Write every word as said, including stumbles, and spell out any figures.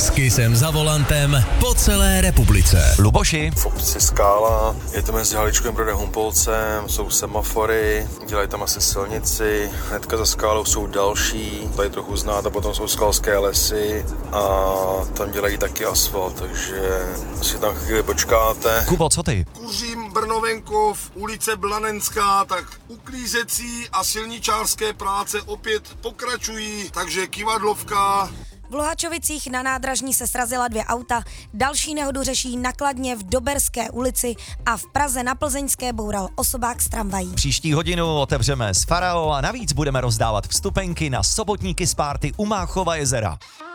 S Kissem za volantem po celé republice. Luboši. V obci Skála, je to mezi Haličkovým Brodem Humpolcem, jsou semafory, dělají tam asi silnici, hnedka za Skálou jsou další, tady trochu znát a potom jsou skalské lesy a tam dělají taky asfalt, takže si tam chvíli počkáte. Kubo, co ty? Kuřím Brnovenkov, ulice Blanenská, tak uklízecí a silničářské práce opět pokračují, takže Kivadlovka. V Luhačovicích na nádražní se srazila dvě auta, další nehodu řeší na Kladně v Doberské ulici a v Praze na Plzeňské boural osobák z tramvají. Příští hodinu otevřeme s Farao a navíc budeme rozdávat vstupenky na sobotní Kiss Party u Máchova jezera.